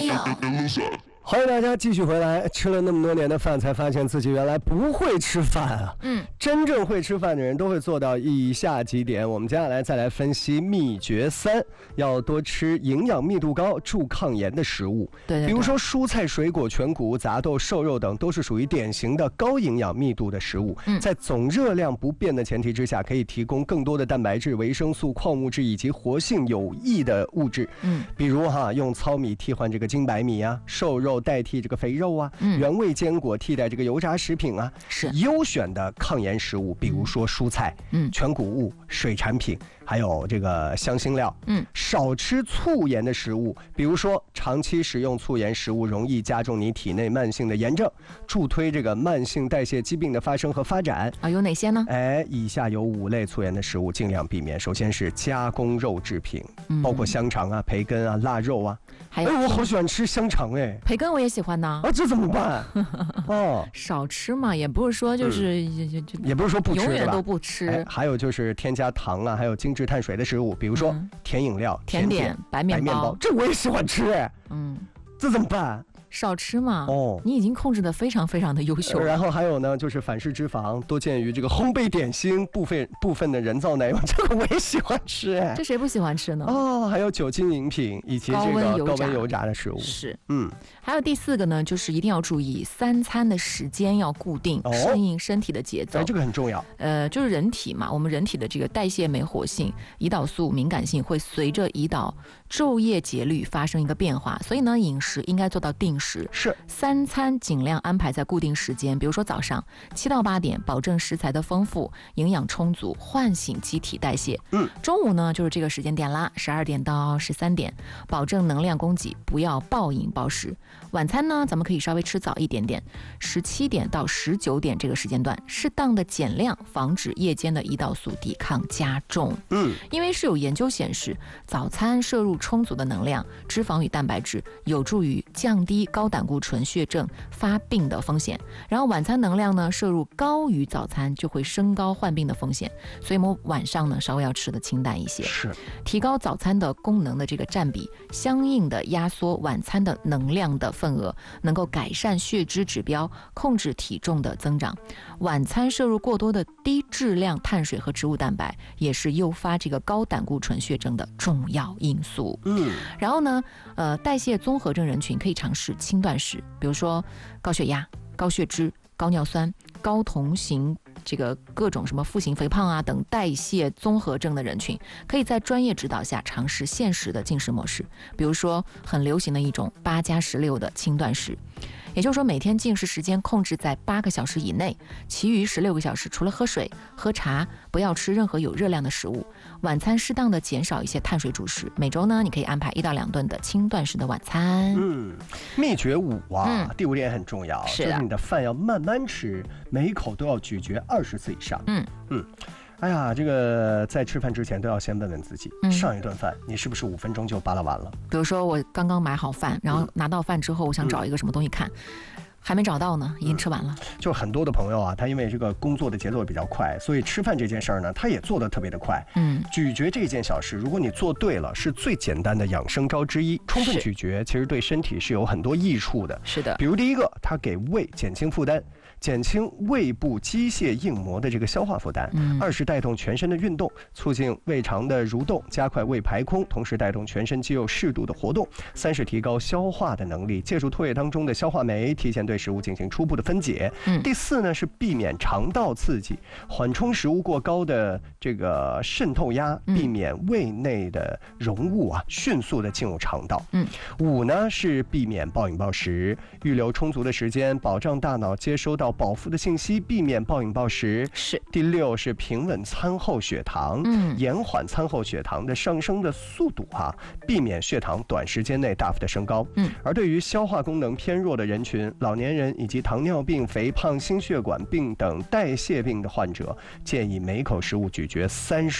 欢迎大家继续回来。吃了那么多年的饭，才发现自己原来不会吃饭啊。真正会吃饭的人都会做到以下几点。我们接下来再来分析秘诀3，要多吃营养密度高、助抗炎的食物。 对， 比如说蔬菜、水果、全谷、杂豆、瘦肉等，都是属于典型的高营养密度的食物。在总热量不变的前提之下，可以提供更多的蛋白质、维生素、矿物质以及活性有益的物质。比如用糙米替换这个精白米啊，瘦肉代替这个肥肉啊，原味坚果替代这个油炸食品啊，是优选的抗炎食物。比如说蔬菜、全谷物、水产品，还有这个香辛料。少吃促炎的食物，比如说长期食用促炎食物容易加重你体内慢性的炎症，助推这个慢性代谢疾病的发生和发展。 有哪些呢？ 以下有5类促炎的食物尽量避免。首先是加工肉制品，包括香肠啊、培根啊、腊肉啊。我好喜欢吃香肠培根我也喜欢呢。 这怎么办？ 少吃嘛，也不是说就是也不是说不吃， 永远都不吃。 还有就是添加糖啊，还有精致碳水的食物，比如说甜饮料、 甜点、白面包， 这我也喜欢吃这怎么办？ 少吃嘛。你已经控制得非常非常的优秀。 然后还有呢，就是反式脂肪多见于这个烘焙点心部分的人造奶油，这个我也喜欢吃这谁不喜欢吃呢？ 还有酒精饮品以及这个高温油炸的食物。 是。还有第4个呢，就是一定要注意3餐的时间要固定，顺应身体的节奏。 这个很重要。 就是人体嘛，我们人体的这个代谢酶活性、胰岛素敏感性会随着胰岛昼夜节律发生一个变化，所以呢，饮食应该做到定时。 是 3餐尽量安排在固定时间，比如说早上7到8点，保证食材的丰富、营养充足，唤醒机体代谢。中午呢就是这个时间点啦，12点到13点，保证能量供给，不要暴饮暴食。晚餐呢，咱们可以稍微吃早一点点，17点到19点这个时间段，适当的减量，防止夜间的胰岛素抵抗加重。因为是有研究显示，早餐摄入充足的能量、脂肪与蛋白质，有助于降低高胆固醇血症发病的风险。然后晚餐能量呢，摄入高于早餐，就会升高患病的风险。所以我们晚上呢，稍微要吃的清淡一些， 是提高早餐的功能的这个占比，相应的压缩晚餐的能量的份额，能够改善血脂指标，控制体重的增长。晚餐摄入过多的低质量碳水和植物蛋白，也是诱发这个高胆固醇血症的重要因素。然后呢，代谢综合症人群可以尝试轻断食，比如说高血压、高血脂、高尿酸、高同型这个各种什么腹型肥胖啊等代谢综合症的人群，可以在专业指导下尝试限时的进食模式，比如说很流行的一种8+16的轻断食。也就是说，每天进食时间控制在8个小时以内，其余16个小时除了喝水、喝茶，不要吃任何有热量的食物。晚餐适当的减少一些碳水主食。每周呢，你可以安排1到2顿的轻断食的晚餐。 秘诀5啊，第5点很重要，就是你的饭要慢慢吃，每一口都要咀嚼20次以上。这个在吃饭之前都要先问问自己，上一顿饭你是不是5分钟就扒拉完了？ 比如说我刚刚买好饭，然后拿到饭之后，我想找一个什么东西看，还没找到呢，已经吃完了。 就很多的朋友啊，他因为这个工作的节奏比较快，所以吃饭这件事儿呢，他也做得特别的快。咀嚼这件小事，如果你做对了，是最简单的养生招之一。充分咀嚼其实对身体是有很多益处的。 是的， 比如第一个，它给胃减轻负担，减轻胃部机械硬膜的这个消化负担。2是带动全身的运动，促进胃肠的蠕动，加快胃排空，同时带动全身肌肉适度的活动。3是提高消化的能力，借助唾液当中的消化酶，提前对食物进行初步的分解。第4呢是避免肠道刺激，缓冲食物过高的这个渗透压，避免胃内的溶物迅速的进入肠道。5呢是避免暴饮暴食，预留充足的时间，保障大脑接收到饱腹的信息，避免暴饮暴食。 是。 第6是平稳餐后血糖，延缓餐后血糖的上升的速度避免血糖短时间内大幅的升高。而对于消化功能偏弱的人群、老年人以及糖尿病、肥胖、心血管病等代谢病的患者，建议每口食物咀嚼30